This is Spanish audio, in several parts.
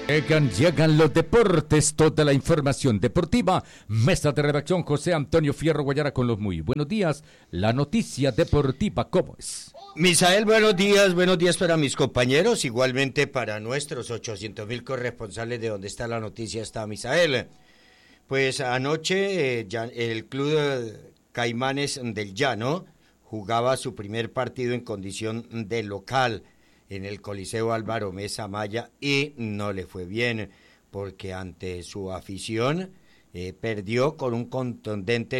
Llegan los deportes, toda la información deportiva. Mesa de redacción José Antonio Fierro Guayara con los muy buenos días. La noticia deportiva, ¿cómo es? Misael, buenos días para mis compañeros, igualmente para nuestros 800.000 corresponsales de donde está la noticia, está Misael. Pues anoche el club Caimanes del Llano jugaba su primer partido en condición de local en el Coliseo Álvaro Mesa Amaya y no le fue bien porque ante su afición perdió con un contundente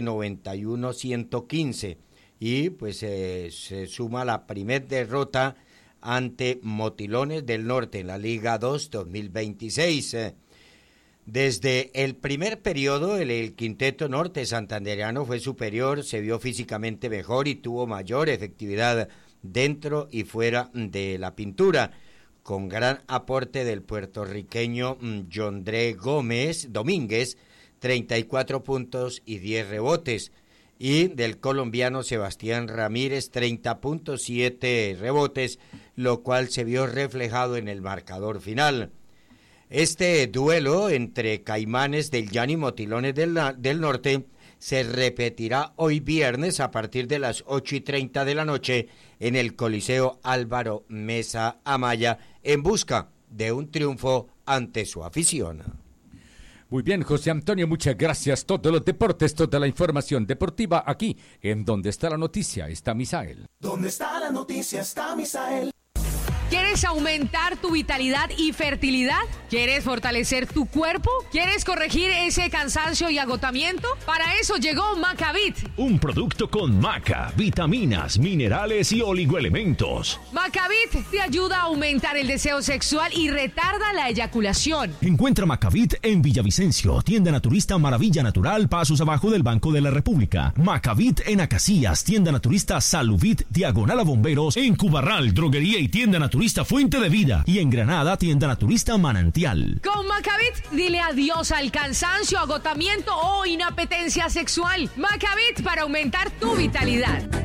91-115 y pues se suma la primer derrota ante Motilones del Norte en la Liga 2 2026. Desde el primer periodo el quinteto norte santandereano fue superior, se vio físicamente mejor y tuvo mayor efectividad dentro y fuera de la pintura, con gran aporte del puertorriqueño Yondré Domínguez, 34 puntos y 10 rebotes, y del colombiano Sebastián Ramírez, 30.7 rebotes, lo cual se vio reflejado en el marcador final. Este duelo entre Caimanes del Llano y Motilones del Norte se repetirá hoy viernes a partir de las 8:30 de la noche en el Coliseo Álvaro Mesa Amaya en busca de un triunfo ante su afición. Muy bien, José Antonio, muchas gracias. Todos los deportes, toda la información deportiva aquí en Donde está la noticia está Misael. Donde está la noticia está Misael. ¿Quieres aumentar tu vitalidad y fertilidad? ¿Quieres fortalecer tu cuerpo? ¿Quieres corregir ese cansancio y agotamiento? Para eso llegó Macavit. Un producto con maca, vitaminas, minerales y oligoelementos. Macavit te ayuda a aumentar el deseo sexual y retarda la eyaculación. Encuentra Macavit en Villavicencio, tienda naturista Maravilla Natural, pasos abajo del Banco de la República. Macavit en Acacías, tienda naturista Saluvit, diagonal a Bomberos, en Cubarral, droguería y tienda naturista Fuente de Vida, y en Granada, tienda naturista Manantial. Con Macavit, dile adiós al cansancio, agotamiento o inapetencia sexual. Macavit para aumentar tu vitalidad.